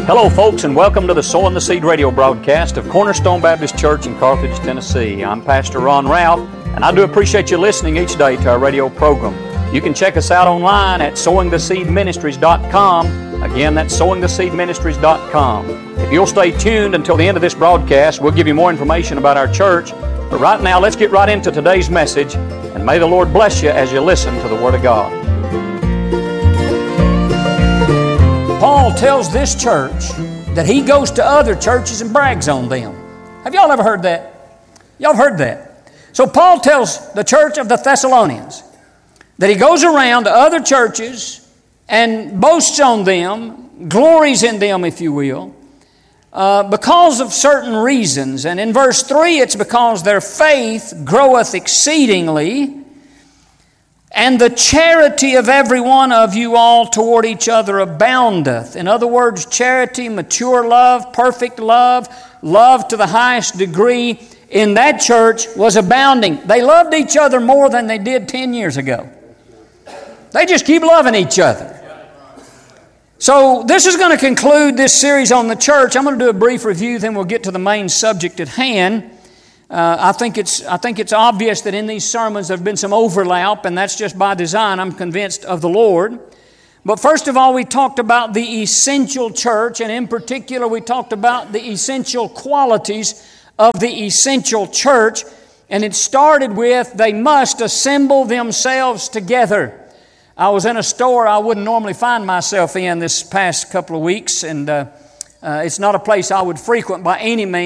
Hello, folks, and welcome to the Sowing the Seed radio broadcast of Cornerstone Baptist Church in Carthage, Tennessee. I'm Pastor Ron Ralph, and I do appreciate you listening each day to our radio program. You can check us out online at sowingtheseedministries.com. Again, that's sowingtheseedministries.com. If you'll stay tuned until the end of this broadcast, we'll give you more information about our church. But right now, let's get right into today's message, and may the Lord bless you as you listen to the Word of God. Paul tells this church that he goes to other churches and brags on them. Have y'all ever heard that? Y'all have heard that. So Paul tells the church of the Thessalonians that he goes around to other churches and boasts on them, glories in them, if you will, because of certain reasons. And in verse 3, it's because their faith groweth exceedingly, and the charity of every one of you all toward each other aboundeth. In other words, charity, mature love, perfect love, love to the highest degree in that church was abounding. They loved each other more than they did 10 years ago. They just keep loving each other. So this is going to conclude this series on the church. I'm going to do a brief review, then we'll get to the main subject at hand. I think it's obvious that in these sermons there have been some overlap, and that's just by design, I'm convinced, of the Lord. But first of all, we talked about the essential church, and in particular we talked about the essential qualities of the essential church, and it started with they must assemble themselves together. I was in a store I wouldn't normally find myself in this past couple of weeks, and it's not a place I would frequent by any means.